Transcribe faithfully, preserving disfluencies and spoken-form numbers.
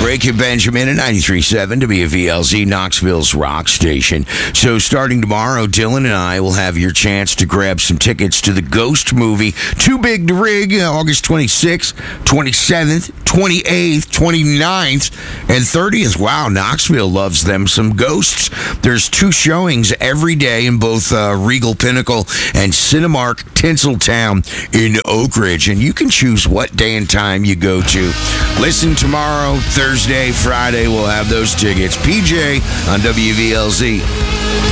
Breaking Benjamin at ninety-three point seven W V L Z, Knoxville's rock station. So starting tomorrow, Dylan and I will have your chance to grab some tickets to the Ghost movie, Too Big to Rig, uh, August twenty-sixth, twenty-seventh, twenty-eighth, twenty-ninth, and thirtieth. Wow, Knoxville loves them some ghosts. There's two showings every day in both uh, Regal Pinnacle and Cinemark Tinseltown in Oak Ridge, and you can choose what day and time you go to. Listen tomorrow, Thursday, Friday, we'll have those tickets. P J on W V L Z.